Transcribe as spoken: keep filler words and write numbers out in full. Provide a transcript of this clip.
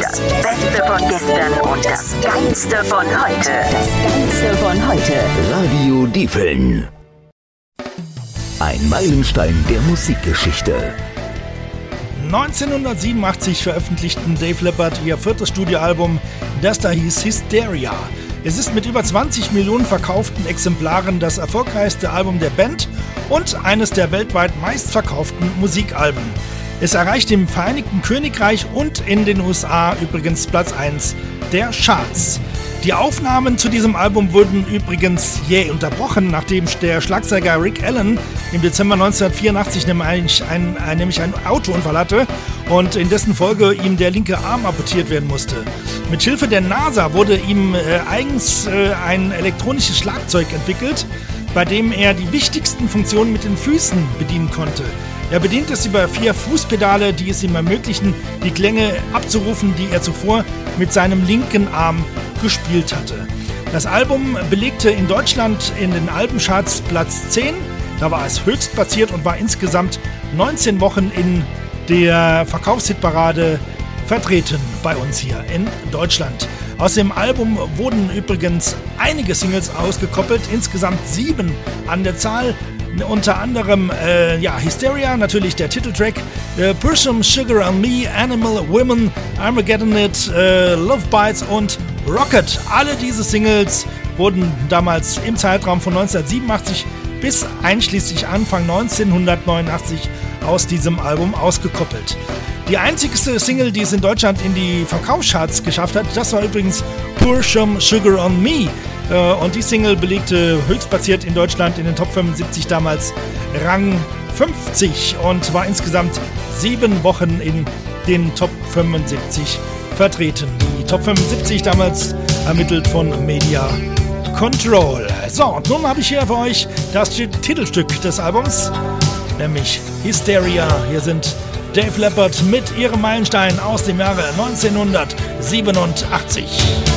Das Beste von gestern und das Geilste von heute. Das Geilste von heute. Radio Diefeln. Ein Meilenstein der Musikgeschichte. neunzehnhundertsiebenundachtzig veröffentlichten Def Leppard ihr viertes Studioalbum, das da hieß Hysteria. Es ist mit über zwanzig Millionen verkauften Exemplaren das erfolgreichste Album der Band und eines der weltweit meistverkauften Musikalben. Es erreicht im Vereinigten Königreich und in den U S A übrigens Platz eins der Charts. Die Aufnahmen zu diesem Album wurden übrigens jäh unterbrochen, nachdem der Schlagzeuger Rick Allen im Dezember neunzehnhundertvierundachtzig nämlich ein, ein, nämlich einen Autounfall hatte und in dessen Folge ihm der linke Arm amputiert werden musste. Mit Hilfe der NASA wurde ihm äh, eigens äh, ein elektronisches Schlagzeug entwickelt, bei dem er die wichtigsten Funktionen mit den Füßen bedienen konnte. Er bedient es über vier Fußpedale, die es ihm ermöglichen, die Klänge abzurufen, die er zuvor mit seinem linken Arm gespielt hatte. Das Album belegte in Deutschland in den Albencharts Platz zehn, da war es höchst platziert und war insgesamt neunzehn Wochen in der Verkaufshitparade vertreten bei uns hier in Deutschland. Aus dem Album wurden übrigens einige Singles ausgekoppelt, insgesamt sieben an der Zahl. Unter anderem äh, ja, Hysteria, natürlich der Titeltrack, äh, Pour Some Sugar on Me, Animal, Women, Armageddon It, äh, Love Bites und Rocket. Alle diese Singles wurden damals im Zeitraum von neunzehnhundertsiebenundachtzig bis einschließlich Anfang neunzehnhundertneunundachtzig aus diesem Album ausgekoppelt. Die einzigste Single, die es in Deutschland in die Verkaufscharts geschafft hat, das war übrigens Pour Some Sugar on Me. Und die Single belegte höchstplatziert in Deutschland in den Top fünfundsiebzig damals Rang fünfzig und war insgesamt sieben Wochen in den Top fünfundsiebzig vertreten. Die Top fünfundsiebzig damals ermittelt von Media Control. So, und nun habe ich hier für euch das Titelstück des Albums, nämlich Hysteria. Hier sind Def Leppard mit ihrem Meilenstein aus dem Jahre neunzehnhundertsiebenundachtzig.